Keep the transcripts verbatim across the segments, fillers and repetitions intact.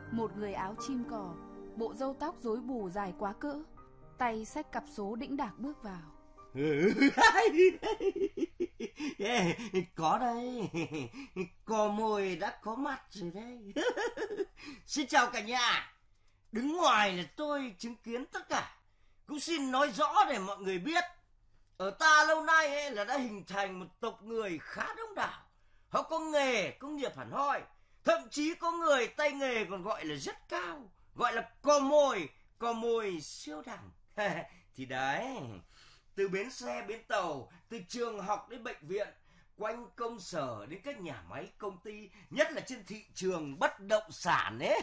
Một người áo chim cò, bộ râu tóc rối bù dài quá cỡ, tay xách cặp số đĩnh đạc bước vào. Có đây, cò mồi đã có mặt rồi đây. Xin chào cả nhà. Đứng ngoài là tôi chứng kiến tất cả. Cũng xin nói rõ để mọi người biết, ở ta lâu nay ấy là đã hình thành một tộc người khá đông đảo. Họ có nghề, có nghiệp hẳn hoi. Thậm chí có người tay nghề còn gọi là rất cao, gọi là cò mồi, cò mồi siêu đẳng. Thì đấy, từ bến xe, bến tàu, từ trường học đến bệnh viện, quanh công sở đến các nhà máy, công ty, nhất là trên thị trường bất động sản ấy.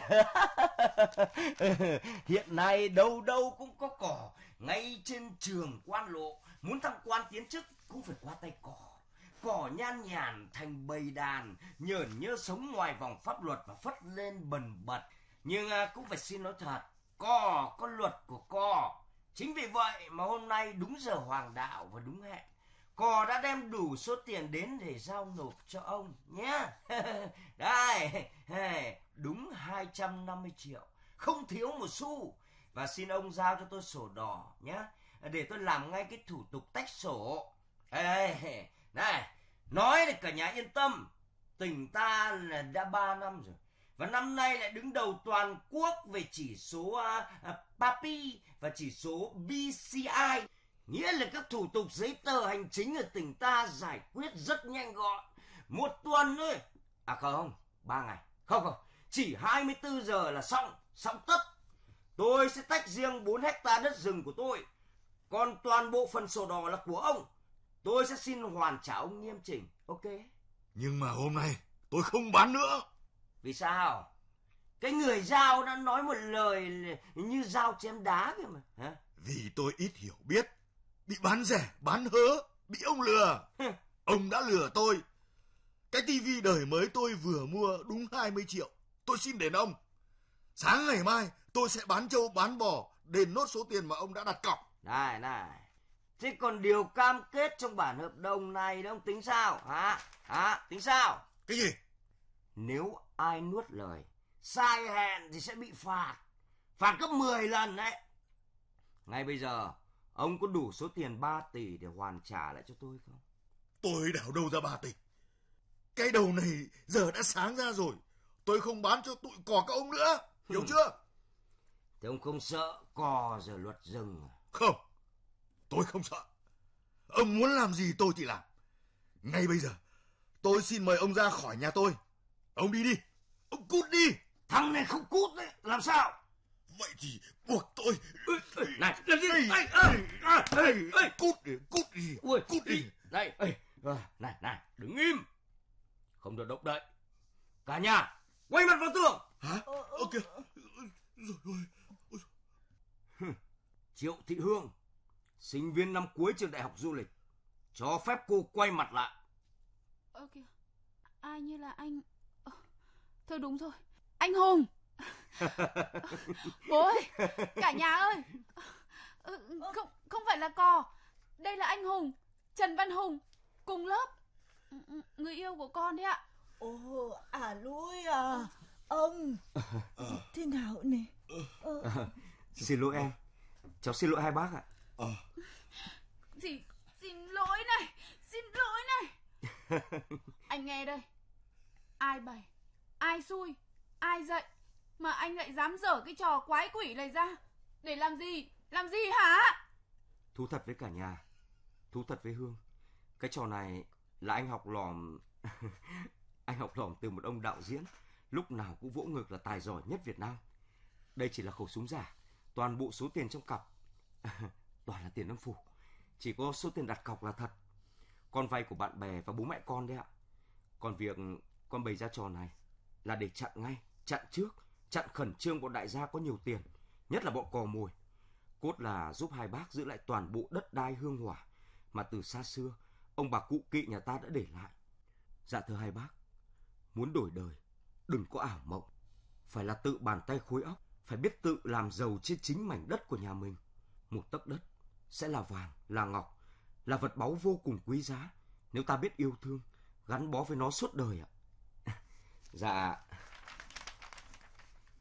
Hiện nay đâu đâu cũng có cỏ, ngay trên trường quan lộ, muốn thăng quan tiến chức cũng phải qua tay cỏ. Cỏ nhan nhản thành bầy đàn, nhởn nhơ sống ngoài vòng pháp luật và phất lên bần bật. Nhưng à, cũng phải xin nói thật, cỏ có luật của cỏ. Chính vì vậy mà hôm nay đúng giờ hoàng đạo và đúng hẹn, cò đã đem đủ số tiền đến để giao nộp cho ông nhé. Đây, đúng hai trăm năm mươi triệu, không thiếu một xu. Và xin ông giao cho tôi sổ đỏ nhé, để tôi làm ngay cái thủ tục tách sổ. Ê, này, nói để cả nhà yên tâm, tỉnh ta là đã ba năm rồi. Và năm nay lại đứng đầu toàn quốc về chỉ số uh, uh, Papi và chỉ số bê xê i. Nghĩa là các thủ tục giấy tờ hành chính ở tỉnh ta giải quyết rất nhanh gọn. Một tuần thôi. À không, ba ngày. Không không, chỉ hai mươi tư giờ là xong, xong tất. Tôi sẽ tách riêng bốn hectare đất rừng của tôi. Còn toàn bộ phần sổ đỏ là của ông. Tôi sẽ xin hoàn trả ông nghiêm chỉnh, ok? Nhưng mà hôm nay tôi không bán nữa. Vì sao? Cái người giao đã nói một lời như dao chém đá kìa mà. Hả? Vì tôi ít hiểu biết. Bị bán rẻ, bán hớ, bị ông lừa. Ông đã lừa tôi. Cái tivi đời mới tôi vừa mua đúng hai mươi triệu. Tôi xin đền ông. Sáng ngày mai tôi sẽ bán trâu bán bò, đền nốt số tiền mà ông đã đặt cọc. Này này, thế còn điều cam kết trong bản hợp đồng này ông tính sao? Hả? Hả? Tính sao? Cái gì? Nếu ai nuốt lời, sai hẹn thì sẽ bị phạt. Phạt gấp mười lần đấy. Ngay bây giờ, ông có đủ số tiền ba tỷ để hoàn trả lại cho tôi không? Tôi đảo đâu ra ba tỷ. Cái đầu này giờ đã sáng ra rồi. Tôi không bán cho tụi cò các ông nữa. Hiểu chưa? Thế ông không sợ cò giờ luật rừng à? Không, tôi không sợ. Ông muốn làm gì tôi thì làm. Ngay bây giờ, tôi xin mời ông ra khỏi nhà tôi. Ông đi đi. Ông cút đi. Thằng này không cút đấy. Làm sao? Vậy thì buộc tôi. Này, làm gì? Ê, Ê, ê, ê, ê, ê. Cút đi, cút đi. Ui, cút đi. Này, ê, này, này, đứng im. Không được động đậy. Cả nhà, quay mặt vào tường. Hả? Ok. Rồi, rồi. Triệu Thị Hương, sinh viên năm cuối trường đại học du lịch, cho phép cô quay mặt lại. Ơ kìa, ai như là anh... Ờ, thôi đúng rồi, anh Hùng. Bố ơi, cả nhà ơi, không không phải là cò, đây là anh Hùng, Trần Văn Hùng, cùng lớp, người yêu của con đấy ạ. Ồ, à lui à, ông, thế nào nè? Ờ. À, xin lỗi em, cháu xin lỗi hai bác ạ. Ờ. Gì, xin lỗi này, xin lỗi này. Anh nghe đây, ai bày, ai xui, ai dạy mà anh lại dám dở cái trò quái quỷ này ra. Để làm gì, làm gì hả? Thú thật với cả nhà, thú thật với Hương, cái trò này là anh học lỏm. Anh học lỏm từ một ông đạo diễn lúc nào cũng vỗ ngực là tài giỏi nhất Việt Nam. Đây chỉ là khẩu súng giả, toàn bộ số tiền trong cặp toàn là tiền âm phủ, chỉ có số tiền đặt cọc là thật. Con vay của bạn bè và bố mẹ con đấy ạ. Còn việc con bày ra trò này là để chặn ngay, chặn trước, chặn khẩn trương bọn đại gia có nhiều tiền, nhất là bọn cò mồi. Cốt là giúp hai bác giữ lại toàn bộ đất đai hương hỏa mà từ xa xưa ông bà cụ kỵ nhà ta đã để lại. Dạ thưa hai bác, muốn đổi đời đừng có ảo mộng, phải là tự bàn tay khối óc, phải biết tự làm giàu trên chính mảnh đất của nhà mình. Một tấc đất sẽ là vàng, là ngọc, là vật báu vô cùng quý giá nếu ta biết yêu thương, gắn bó với nó suốt đời ạ. Dạ,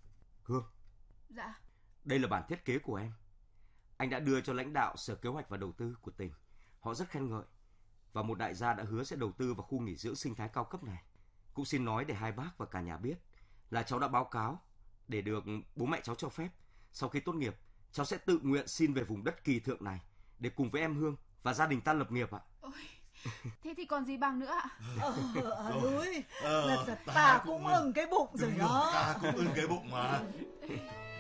Hương. Dạ. Đây là bản thiết kế của em. Anh đã đưa cho lãnh đạo Sở Kế hoạch và Đầu tư của tỉnh. Họ rất khen ngợi. Và một đại gia đã hứa sẽ đầu tư vào khu nghỉ dưỡng sinh thái cao cấp này. Cũng xin nói để hai bác và cả nhà biết là cháu đã báo cáo để được bố mẹ cháu cho phép. Sau khi tốt nghiệp, cháu sẽ tự nguyện xin về vùng đất kỳ thượng này để cùng với em Hương và gia đình ta lập nghiệp ạ. Ôi, thế thì còn gì bằng nữa ạ? Ờ, à, Lúi, Ờ, là ta, ta ta cũng cũng ưng cái bụng rồi Đúng đó. Ta cũng ưng cái bụng mà.